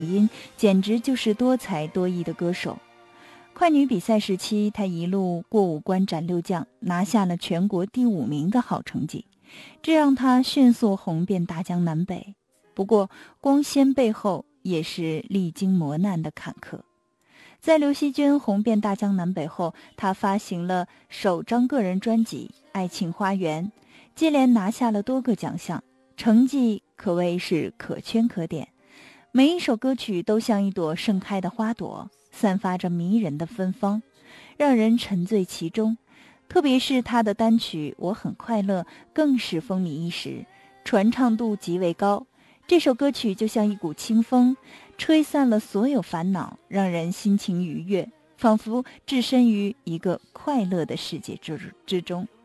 音简直就是多才多艺的歌手。快女比赛时期，她一路过五关斩六将，拿下了全国第5名的好成绩，这让她迅速红遍大江南北。不过，光鲜背后也是历经磨难的坎坷。在刘惜君红遍大江南北后，她发行了首张个人专辑《爱情花园》，接连拿下了多个奖项，成绩可谓是可圈可点。每一首歌曲都像一朵盛开的花朵，散发着迷人的芬芳，让人沉醉其中。特别是她的单曲《我很快乐》更是风靡一时，传唱度极为高。这首歌曲就像一股清风，吹散了所有烦恼，让人心情愉悦，仿佛置身于一个快乐的世界之中。